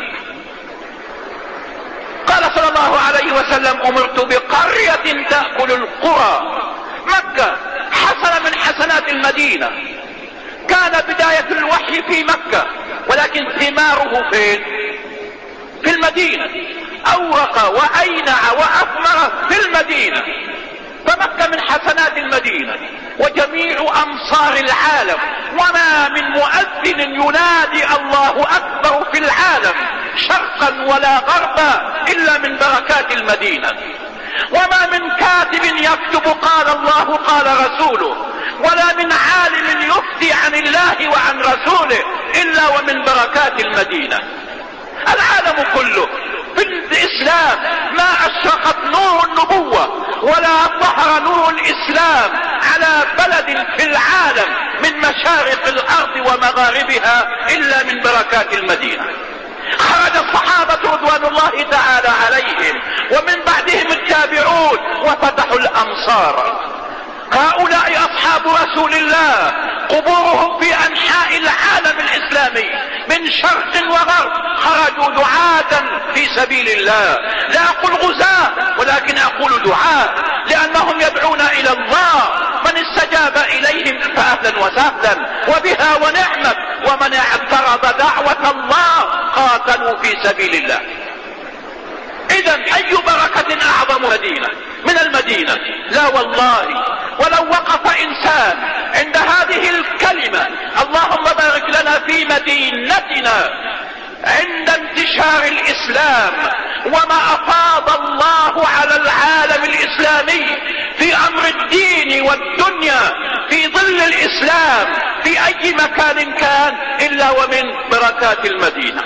قال صلى الله عليه وسلم امرت بقرية تأكل القرى. مكة حصل من حسنات المدينة، كان بداية الوحي في مكة ولكن ثماره فين؟ في المدينة. اورق واينع واثمر في المدينة. فمكة من حسنات المدينة وجميع امصار العالم، وما من مؤذن ينادي الله اكبر في العالم شرقا ولا غربا الا من بركات المدينة، وما من كاتب يكتب قال الله قال رسوله، ولا من عالم يفتي عن الله وعن رسوله الا ومن بركات المدينة. العالم كله في الاسلام ما اشرقت نور النبوة ولا ظهر نور الاسلام على بلد في العالم من مشارق الارض ومغاربها الا من بركات المدينة. خرج الصحابة رضوان الله تعالى عليهم ومن بعدهم التابعون وفتحوا الامصار. هؤلاء اصحاب رسول الله قبورهم في انحاء العالم الاسلامي من شرق وغرب، خرجوا دعاة في سبيل الله. لا اقول غزاة ولكن اقول دعاة، لانهم يدعون الى الله. من استجاب اليهم فاهلا وسهلا وبها ونعمت، ومن اعترض دعوة الله قاتلوا في سبيل الله. اذا اي بركة اعظم مدينة من المدينة؟ لا والله، ولو وقف انسان عند هذه الكلمة اللهم بارك لنا في مدينتنا عند انتشار الاسلام وما افاض الله على العالم الاسلامي في امر الدين والدنيا في ظل الاسلام في اي مكان كان الا ومن بركات المدينة.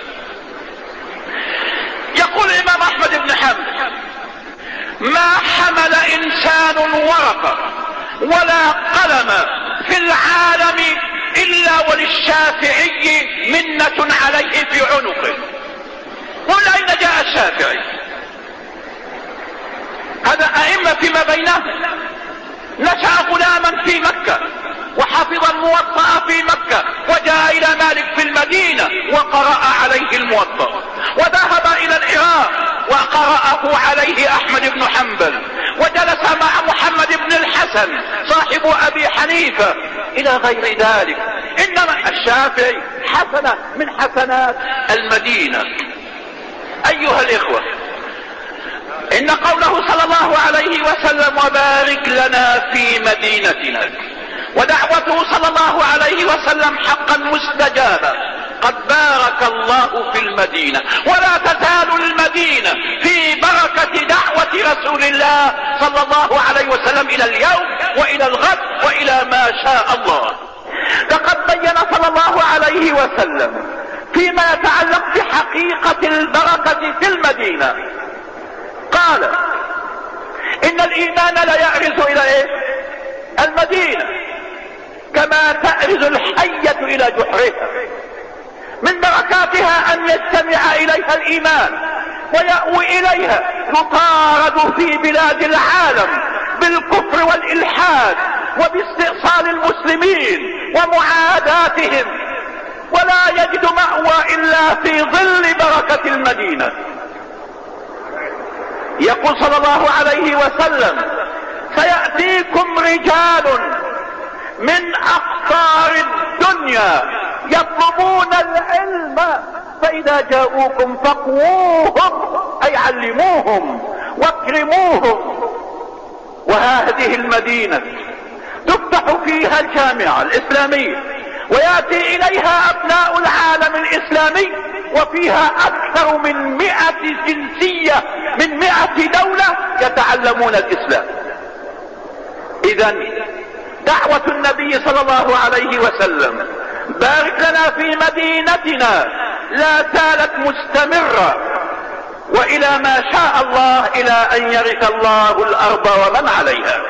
يقول الامام احمد بن حنبل ما حمل انسان ورقة ولا قلم في العالم الا وللشافعي منة عليه في عنقه. قل اين جاء الشافعي؟ هذا ائمة فيما بينهم. نشأ غلاما في مكة وحفظ الموطأ في مكة وجاء الى مالك في المدينة وقرأ عليه الموطأ، وذهب الى العراق وقرأه عليه احمد بن حنبل، وجلس مع محمد بن الحسن صاحب ابي حنيفة الى غير ذلك. انما الشافعي حسنة من حسنات المدينة. ايها الاخوة، ان قوله صلى الله عليه وسلم وبارك لنا في مدينتنا ودعوته صلى الله عليه وسلم حقا مستجابة. قد بارك الله في المدينة ولا تزال المدينة في بركة دعوة رسول الله صلى الله عليه وسلم الى اليوم والى الغد والى ما شاء الله. لقد بين صلى الله عليه وسلم فيما يتعلق بحقيقة البركة في المدينة قال ان الايمان لا يعرض الى ايه؟ المدينة كما تعرض الحية الى جحرها. من بركاتها ان يستمع اليها الايمان ويأوي اليها. يطارد في بلاد العالم بالكفر والالحاد وباستئصال المسلمين ومعاداتهم، ولا يجد مأوى الا في ظل بركة المدينة. يقول صلى الله عليه وسلم سيأتيكم رجال من اقطار الدنيا يطلبون العلم فاذا جاءوكم فقووهم اي علموهم واكرموهم. وهذه المدينة تفتح فيها الجامعة الاسلامية ويأتي اليها ابناء العالم الاسلامي، وفيها اكثر من مئة جنسية من مئة دولة يتعلمون الاسلام. اذا دعوة النبي صلى الله عليه وسلم بارك لنا في مدينتنا لا زالت مستمرة وإلى ما شاء الله إلى أن يرث الله الأرض ومن عليها.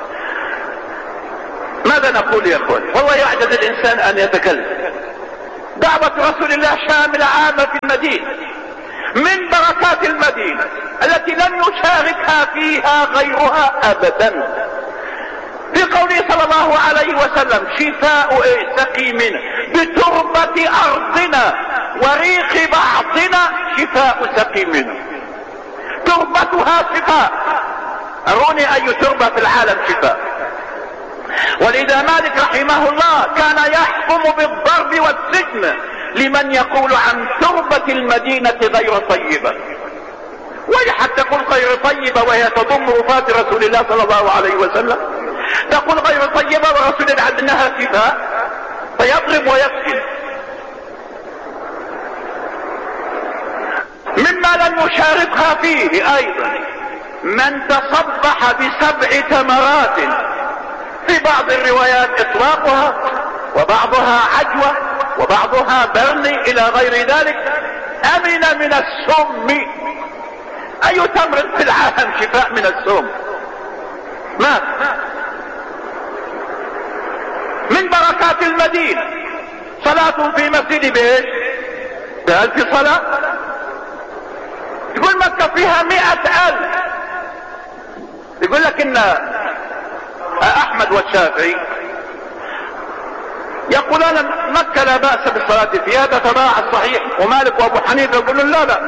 ماذا نقول يا اخوان؟ والله يعجز الإنسان أن يتكلم. دعوة رسول الله شاملة عامة في المدينة، من بركات المدينة التي لم يشاركها فيها غيرها أبدا. في قوله صلى الله عليه وسلم شفاء ايه سقيمنا بتربة أرضنا وريق بعضنا شفاء سقيمنا. تربتها شفاء. أروني أي تربة في العالم شفاء. ولذا مالك رحمه الله كان يحكم بالضرب والسجن لمن يقول عن تربة المدينة غير طيبة. ويحك تقول غير طيبة وهي تضم وفاة رسول الله صلى الله عليه وسلم، تقول غير طيبة ورسول الله انها شفاء، فيضرب ويسجن. مما لم يشاركها فيه ايضا من تصبح بسبع تمرات، في بعض الروايات اطلاقها وبعضها عجوة وبعضها برني الى غير ذلك، امن من السم. اي تمر في العالم شفاء من السم؟ ما من بركات المدينة صلاة في مسجد بايش؟ بألف صلاة. تقول مكة فيها مئة ألف. يقول لك ان احمد والشافعي يقولون مكة لا بأس بالصلاة فيها تتضاعف صحيح، ومالك وابو حنيفة يقولون لا لا،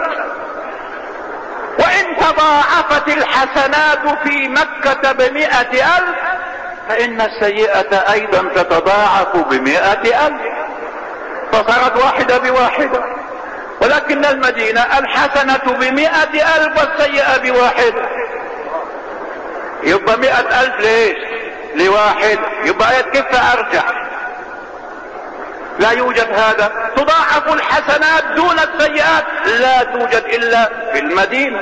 وان تضاعفت الحسنات في مكة بمئة ألف فإن السيئة أيضا تتضاعف بمئة ألف، فصارت واحدة بواحدة. ولكن المدينة الحسنة بمئة ألف والسيئة بواحدة، يبقى مئة ألف ليش؟ لواحد، يبقى كيف أرجع؟ لا يوجد هذا. تضاعف الحسنات دون السيئات، لا توجد إلا في المدينة.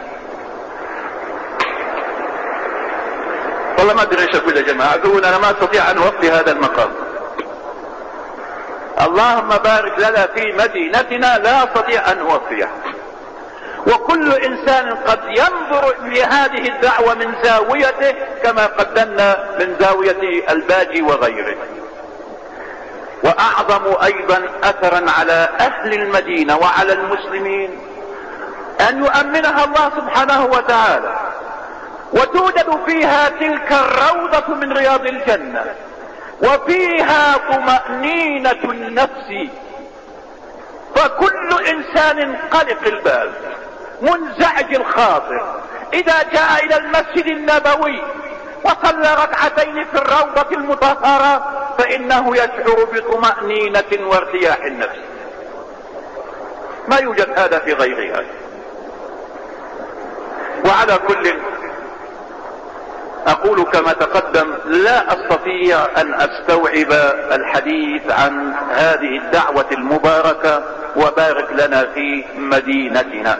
والله ما ادري ايش اقول يا جماعه، اقول انا ما استطيع ان اوفي هذا المقام. اللهم بارك لنا في مدينتنا، لا استطيع ان اوفيه. وكل انسان قد ينظر لهذه الدعوه من زاويته كما قدمنا من زاويه الباجي وغيره. واعظم ايضا اثرا على اهل المدينه وعلى المسلمين ان يؤمنها الله سبحانه وتعالى، وتوجد فيها تلك الروضة من رياض الجنة، وفيها طمأنينة النفس. فكل انسان قلق البال منزعج الخاطر اذا جاء الى المسجد النبوي وصلى ركعتين في الروضة المطهرة فانه يشعر بطمأنينة وارتياح النفس. ما يوجد هذا في غيرها. وعلى كل اقول كما تقدم لا استطيع ان استوعب الحديث عن هذه الدعوة المباركة وبارك لنا في مدينتنا.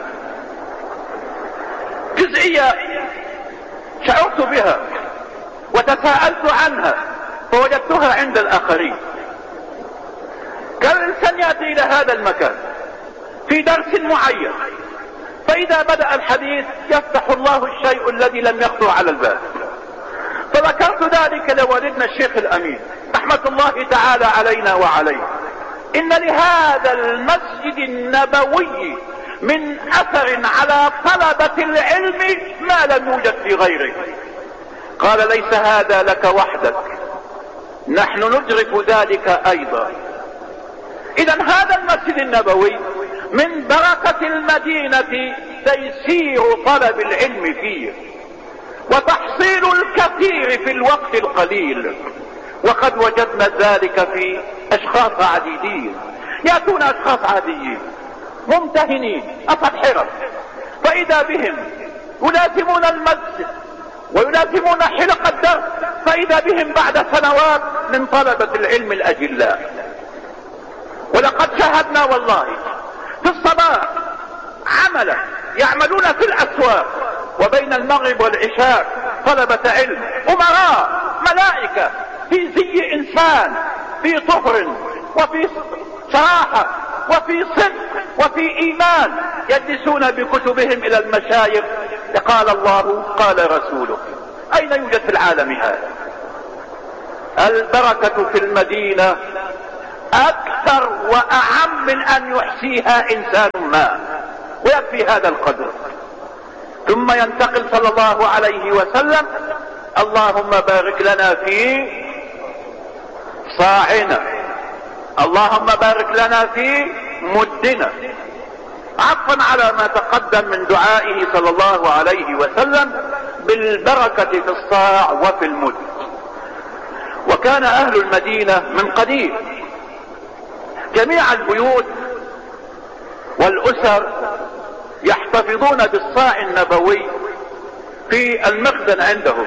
جزئية شعرت بها وتساءلت عنها فوجدتها عند الاخرين. كان الانسان يأتي الى هذا المكان في درس معين، فاذا بدأ الحديث يفتح الله الشيء الذي لم يخطر على البال. فذكرت ذلك لوالدنا الشيخ الامين رحمة الله تعالى علينا وعليه، ان لهذا المسجد النبوي من اثر على طلبة العلم ما لم يوجد في غيره. قال ليس هذا لك وحدك، نحن ندرك ذلك ايضا. اذا هذا المسجد النبوي من بركة المدينة تيسير طلب العلم فيه وتحصيل الكثير في الوقت القليل. وقد وجدنا ذلك في اشخاص عديدين يأتون اشخاص عاديين ممتهنين اصحاب حرف، فاذا بهم يلازمون المسجد ويلازمون حلق الدرس، فاذا بهم بعد سنوات من طلبة العلم الاجلاء. ولقد شاهدنا والله في الصباح عملا يعملون في الاسواق وبين المغرب والعشاء طلبة علم امراء ملائكة في زي انسان، في طهر وفي صراحة وفي صدق وفي ايمان يدسون بكتبهم الى المشايخ قال الله قال رسوله. اين يوجد في العالم هذا؟ البركة في المدينة اكثر واعم من ان يحصيها انسان ما، ويكفي هذا القدر. ثم ينتقل صلى الله عليه وسلم: اللهم بارك لنا في صاعنا، اللهم بارك لنا في مدنا، عطفا على ما تقدم من دعائه صلى الله عليه وسلم بالبركة في الصاع وفي المد. وكان اهل المدينة من قديم جميع البيوت والاسر يحتفظون بالصاع النبوي في المخزن عندهم.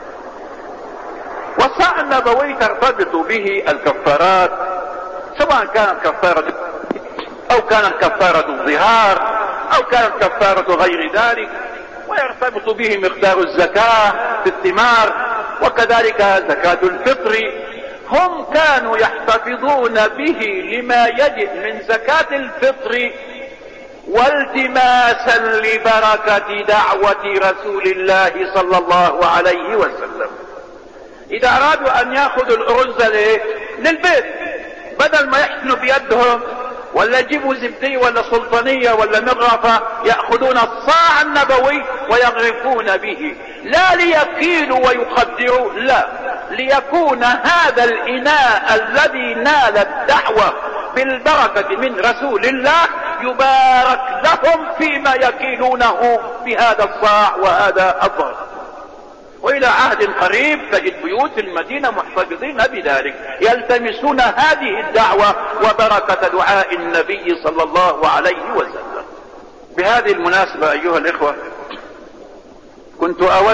والصاع النبوي ترتبط به الكفارات، سواء كانت كفارة او كانت كفارة الظهار او كانت كفارة غير ذلك، ويرتبط به مقدار الزكاة في الثمار، وكذلك زكاة الفطر. هم كانوا يحتفظون به لما يجب من زكاة الفطر والتماسا لبركة دعوة رسول الله صلى الله عليه وسلم. اذا ارادوا ان ياخذوا الارز للبيت، بدل ما يحسنوا بيدهم ولا يجيبوا زبدية ولا سلطانية ولا مغرفة، يأخذون الصاع النبوي ويغرفون به، لا ليكيلوا ويقدروا، لا، ليكون هذا الإناء الذي نال الدعوة بالبركة من رسول الله يبارك لهم فيما يكيلونه بهذا الصاع وهذا الضرب. والى عهد قريب تجد بيوت المدينة محتفظين بذلك، يلتمسون هذه الدعوة وبركة دعاء النبي صلى الله عليه وسلم. بهذه المناسبة ايها الاخوة، كنت اود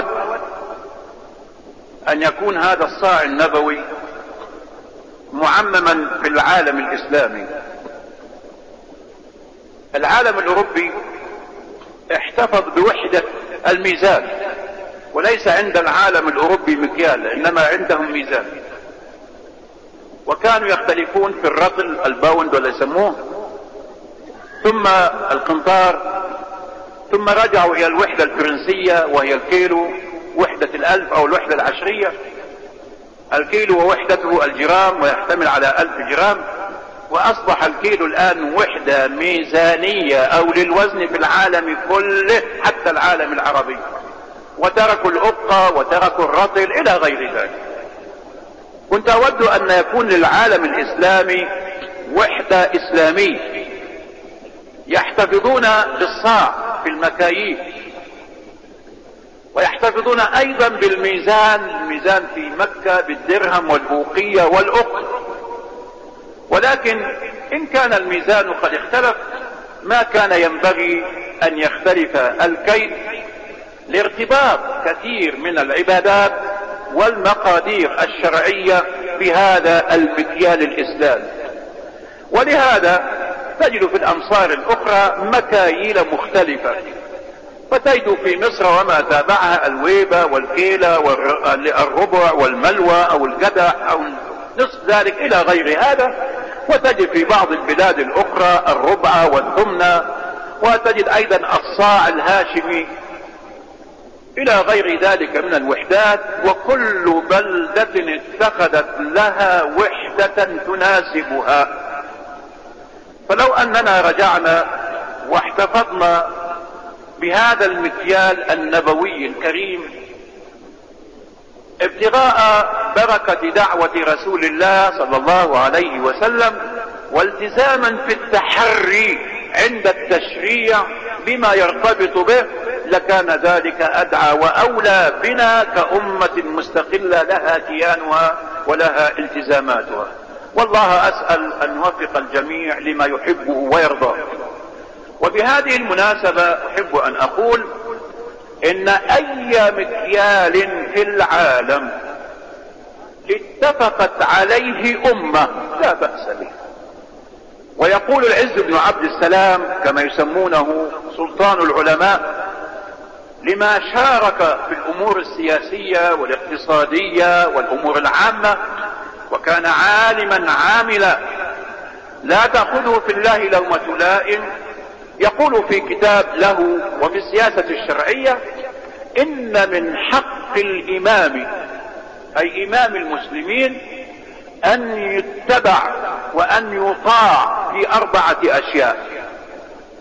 ان يكون هذا الصاع النبوي معمما في العالم الاسلامي. العالم الاوروبي احتفظ بوحدة الميزان، وليس عند العالم الاوروبي مكيال، انما عندهم ميزان. وكانوا يختلفون في الرطل، الباوند ولا يسموه، ثم القنطار، ثم رجعوا الى الوحدة الفرنسية وهي الكيلو، وحدة الالف او الوحدة العشرية. الكيلو ووحدته الجرام ويحتمل على الف جرام، واصبح الكيلو الان وحدة ميزانية او للوزن في العالم كله حتى العالم العربي، وتركوا الأبقى وتركوا الرطل إلى غير ذلك. كنت أود أن يكون للعالم الإسلامي وحدة إسلامية، يحتفظون بالصاع في المكاييل، ويحتفظون أيضا بالميزان، الميزان في مكة بالدرهم والبوقية والأقل. ولكن إن كان الميزان قد اختلف، ما كان ينبغي أن يختلف الكيل لارتباط كثير من العبادات والمقادير الشرعية بهذا المكيال الإسلامي. ولهذا تجد في الأمصار الأخرى مكاييل مختلفة، فتجد في مصر وما تابعها الويبة والكيلة والربع والملوى أو الجدع أو نصف ذلك إلى غير هذا، وتجد في بعض البلاد الأخرى الربع والثمنة، وتجد أيضا الصاع الهاشمي الى غير ذلك من الوحدات. وكل بلدة اتخذت لها وحدة تناسبها. فلو اننا رجعنا واحتفظنا بهذا المكيال النبوي الكريم ابتغاء بركة دعوة رسول الله صلى الله عليه وسلم، والتزاما في التحري عند التشريع بما يرتبط به، لكان ذلك ادعى واولى بنا كأمة مستقلة لها كيانها ولها التزاماتها. والله اسأل ان يوفق الجميع لما يحبه ويرضاه. وبهذه المناسبة احب ان اقول ان اي مكيال في العالم اتفقت عليه امة لا بأس به. ويقول العز بن عبد السلام كما يسمونه سلطان العلماء، لما شارك في الامور السياسية والاقتصادية والامور العامة، وكان عالما عاملا لا تأخذه في الله لومة لائم. يقول في كتاب له وفي السياسة الشرعية: إن من حق الإمام، أي إمام المسلمين، أن يتبع وأن يطاع في أربعة أشياء.